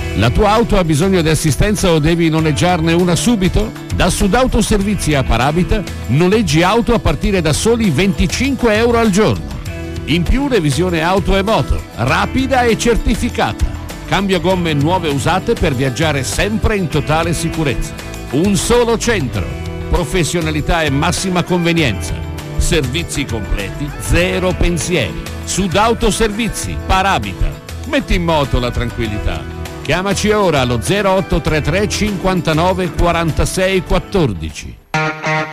La tua auto ha bisogno di assistenza o devi noleggiarne una subito? Da Sudautoservizi a Paravita noleggi auto a partire da soli 25 euro al giorno. In più revisione auto e moto, rapida e certificata. Cambio gomme nuove e usate per viaggiare sempre in totale sicurezza. Un solo centro, professionalità e massima convenienza. Servizi completi, zero pensieri. Sudautoservizi, Paravita. Metti in moto la tranquillità. Chiamaci ora allo 0833 59 46 14.